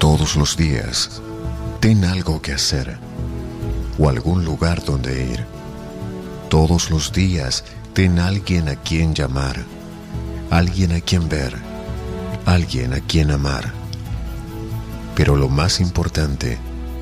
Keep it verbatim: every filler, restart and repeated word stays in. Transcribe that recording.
Todos los días, ten algo que hacer o algún lugar donde ir. Todos los días, ten alguien a quien llamar, alguien a quien ver, alguien a quien amar. Pero lo más importante